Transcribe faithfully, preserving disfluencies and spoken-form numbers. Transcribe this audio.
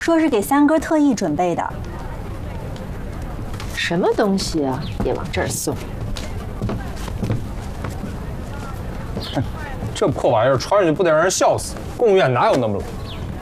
说是给三哥特意准备的。 什么东西啊，也往这儿送？ 哼，这破玩意儿穿上去不得让人笑死？贡院哪有那么冷？